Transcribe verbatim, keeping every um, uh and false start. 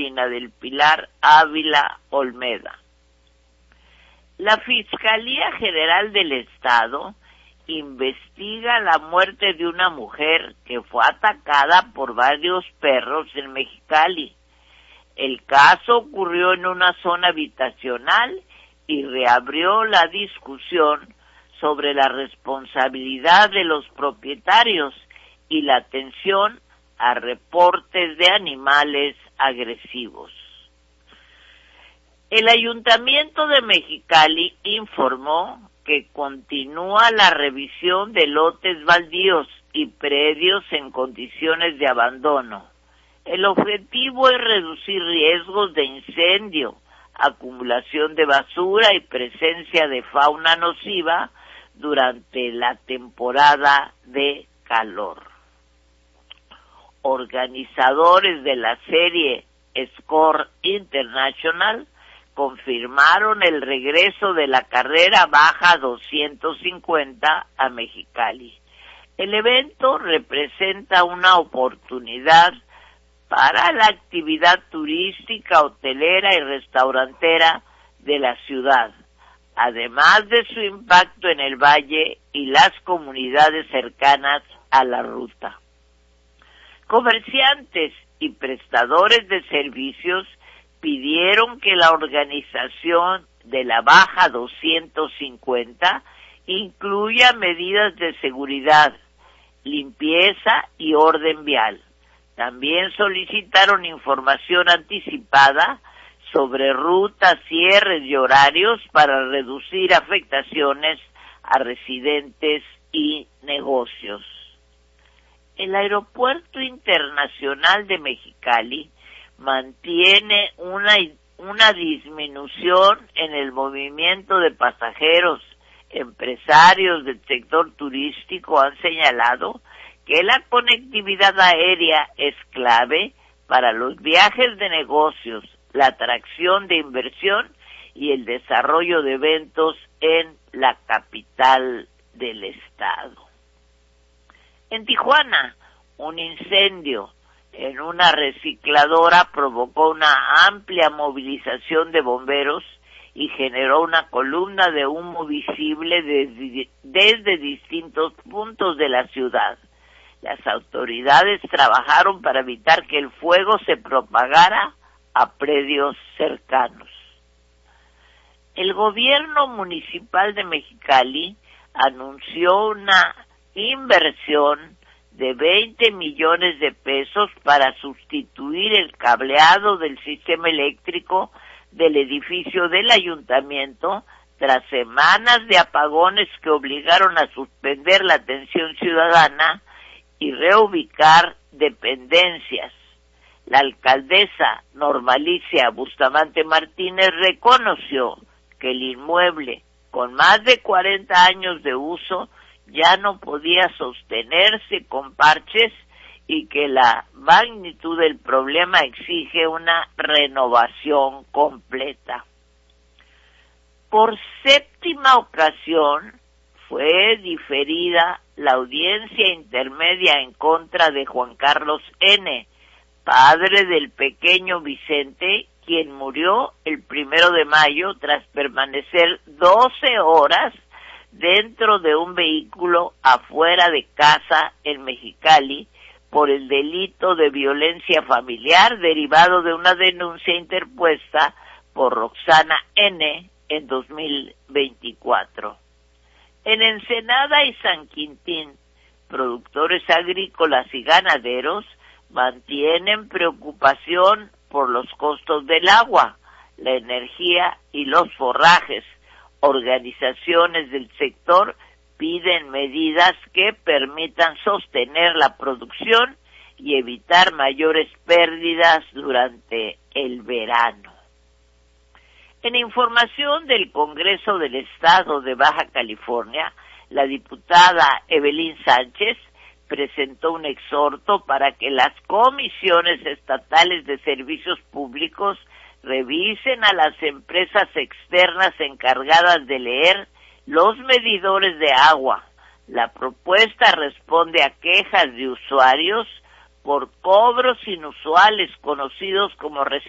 Carolina del Pilar Ávila Olmeda. La Fiscalía General del Estado investiga la muerte de una mujer que fue atacada por varios perros en Mexicali. El caso ocurrió en una zona habitacional y reabrió la discusión sobre la responsabilidad de los propietarios y la atención a reportes de animales agresivos. El Ayuntamiento de Mexicali informó que continúa la revisión de lotes baldíos y predios en condiciones de abandono. El objetivo es reducir riesgos de incendio, acumulación de basura y presencia de fauna nociva durante la temporada de calor. Organizadores de la serie Score International confirmaron el regreso de la carrera Baja doscientos cincuenta a Mexicali. El evento representa una oportunidad para la actividad turística, hotelera y restaurantera de la ciudad, además de su impacto en el valle y las comunidades cercanas a la ruta. Comerciantes y prestadores de servicios pidieron que la organización de la Baja doscientos cincuenta incluya medidas de seguridad, limpieza y orden vial. También solicitaron información anticipada sobre rutas, cierres y horarios para reducir afectaciones a residentes y negocios. El Aeropuerto Internacional de Mexicali mantiene una, una disminución en el movimiento de pasajeros. Empresarios del sector turístico han señalado que la conectividad aérea es clave para los viajes de negocios, la atracción de inversión y el desarrollo de eventos en la capital del estado. En Tijuana, un incendio en una recicladora provocó una amplia movilización de bomberos y generó una columna de humo visible desde, desde distintos puntos de la ciudad. Las autoridades trabajaron para evitar que el fuego se propagara a predios cercanos. El gobierno municipal de Mexicali anunció una inversión de veinte millones de pesos para sustituir el cableado del sistema eléctrico del edificio del ayuntamiento tras semanas de apagones que obligaron a suspender la atención ciudadana y reubicar dependencias. La alcaldesa Normalicia Bustamante Martínez reconoció que el inmueble, con más de cuarenta años de uso, ya no podía sostenerse con parches y que la magnitud del problema exige una renovación completa. Por séptima ocasión fue diferida la audiencia intermedia en contra de Juan Carlos N., padre del pequeño Vicente, quien murió el primero de mayo tras permanecer doce horas dentro de un vehículo afuera de casa en Mexicali por el delito de violencia familiar derivado de una denuncia interpuesta por Roxana N. en dos mil veinticuatro. En Ensenada y San Quintín, productores agrícolas y ganaderos mantienen preocupación por los costos del agua, la energía y los forrajes. Organizaciones del sector piden medidas que permitan sostener la producción y evitar mayores pérdidas durante el verano. En información del Congreso del Estado de Baja California, la diputada Evelyn Sánchez presentó un exhorto para que las comisiones estatales de servicios públicos revisen a las empresas externas encargadas de leer los medidores de agua. La propuesta responde a quejas de usuarios por cobros inusuales conocidos como